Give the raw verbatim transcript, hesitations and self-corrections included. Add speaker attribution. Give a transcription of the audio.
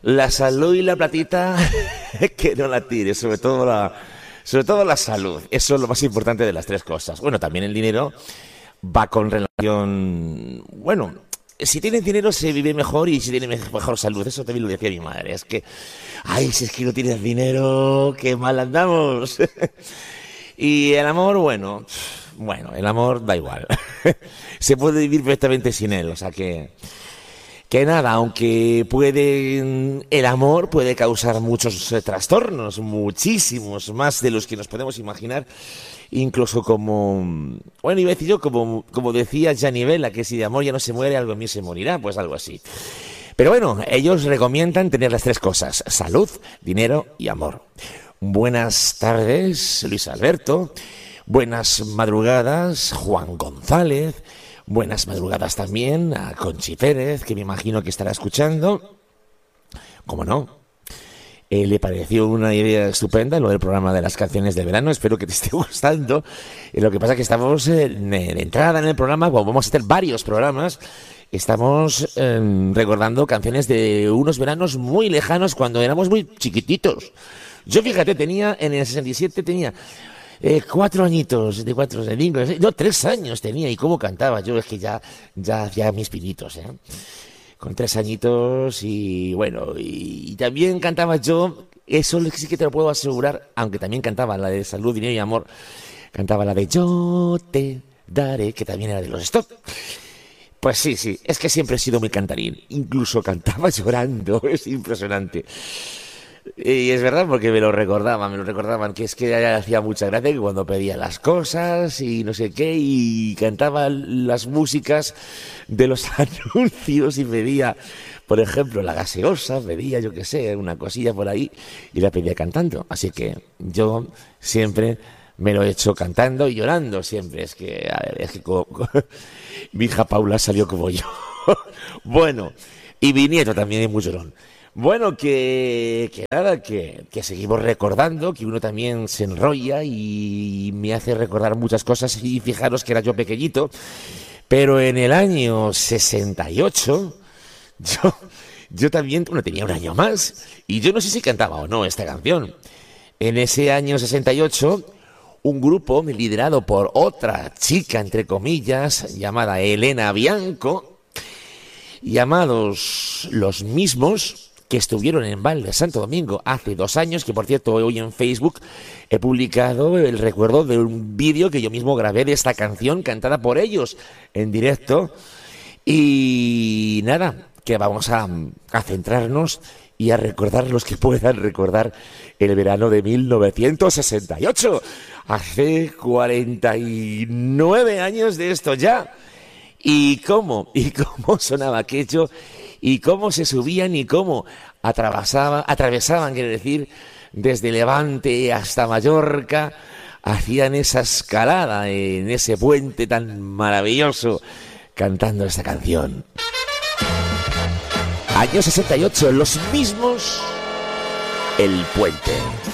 Speaker 1: La salud y la platita, que no la tires, sobre todo la, sobre todo la salud. Eso es lo más importante de las tres cosas. Bueno, también el dinero va con relación... Bueno, si tienes dinero se vive mejor y si tienes mejor salud. Eso también lo decía mi madre. Es que, ay, si es que no tienes dinero, qué mal andamos. Y el amor, bueno, bueno, el amor da igual. Se puede vivir perfectamente sin él, o sea que... Que nada, aunque puede, el amor puede causar muchos eh, trastornos, muchísimos, más de los que nos podemos imaginar, incluso como, bueno, iba a decir yo, como, como decía Gianni Vella, que si de amor ya no se muere, algo en mí se morirá, pues algo así. Pero bueno, ellos recomiendan tener las tres cosas, salud, dinero y amor. Buenas tardes, Luis Alberto, buenas madrugadas, Juan González. Buenas madrugadas también a Conchi Pérez, que me imagino que estará escuchando. ¿Cómo no? Eh, le pareció una idea estupenda lo del programa de las canciones de verano. Espero que te esté gustando. Eh, lo que pasa es que estamos eh, de entrada en el programa, como vamos a hacer varios programas, estamos eh, recordando canciones de unos veranos muy lejanos cuando éramos muy chiquititos. Yo, fíjate, tenía, en el sesenta y siete tenía... Eh, cuatro añitos, de cuatro, de cinco, no, tres años tenía, y cómo cantaba yo, es que ya, ya hacía mis pinitos, ¿eh? Con tres añitos, y bueno, y, y también cantaba yo, eso sí que te lo puedo asegurar, aunque también cantaba la de Salud, Dinero y Amor, cantaba la de Yo te daré, que también era de los Stop. Pues sí, sí, es que siempre he sido muy cantarín, incluso cantaba llorando, es impresionante. Y es verdad, porque me lo recordaban, me lo recordaban, que es que hacía mucha gracia que cuando pedía las cosas y no sé qué, y cantaba las músicas de los anuncios y pedía, por ejemplo, la gaseosa, pedía, yo qué sé, una cosilla por ahí, y la pedía cantando. Así que yo siempre me lo he hecho cantando y llorando siempre. Es que, a ver, es que como, como, mi hija Paula salió como yo. Bueno, y mi nieto también es muy llorón. Bueno, que, que nada, que, que seguimos recordando, que uno también se enrolla y me hace recordar muchas cosas, y fijaros que era yo pequeñito, pero en el año sesenta y ocho, yo, yo también, bueno, tenía un año más, y yo no sé si cantaba o no esta canción. En ese año sesenta y ocho, un grupo liderado por otra chica, entre comillas, llamada Elena Bianco, llamados Los Mismos, que estuvieron en Val de Santo Domingo hace dos años, que por cierto hoy en Facebook he publicado el recuerdo de un vídeo que yo mismo grabé de esta canción cantada por ellos en directo. Y nada, que vamos a, a centrarnos y a recordar los que puedan recordar el verano de mil novecientos sesenta y ocho, hace cuarenta y nueve años de esto ya. Y cómo, y cómo sonaba aquello, y cómo se subían y cómo atravesaban, atravesaban, quiero decir, desde Levante hasta Mallorca, hacían esa escalada en ese puente tan maravilloso, cantando esta canción. Año sesenta y ocho, Los Mismos, El Puente.